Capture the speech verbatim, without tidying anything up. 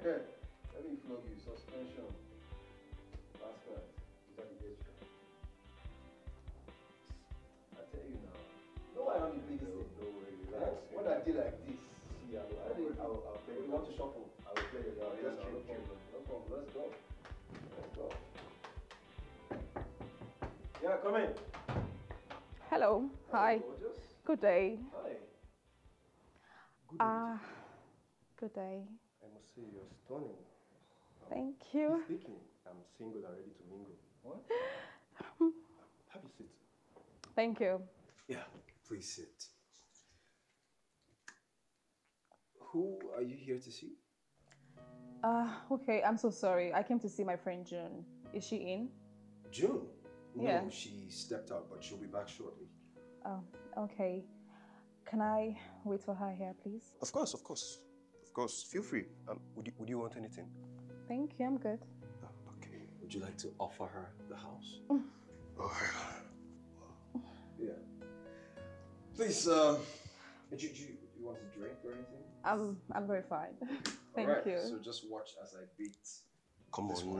Let me flog you. Suspension. Last class. Is that the gesture? I tell you now. No, I don't play this thing. No way, relax. When I did like this, see, I'll, I'll, I'll, I'll play. You want to shuffle? I will play it. I'll just no problem. No problem. Let's go. Let's go. Yeah, come in. Hello. Hi. Gorgeous. Good day. Hi. Good Ah, uh, good day. I must say you're stunning. Thank you. Speaking, I'm single and ready to mingle. What? Have a seat. Thank you. Yeah, please sit. Who are you here to see? Uh, okay, I'm so sorry. I came to see my friend June. Is she in? June? No, yeah. She stepped out, but she'll be back shortly. Oh, okay. Can I wait for her here, please? Of course, of course. Of course, feel free. Um, would you, would you want anything? Thank you, I'm good. Oh, okay. Would you like to offer her the house? Oh, yeah. Please, um, do, do, you, do you want a drink or anything? I'm, I'm very fine. Thank All right, you. so just watch as I beat. Come on.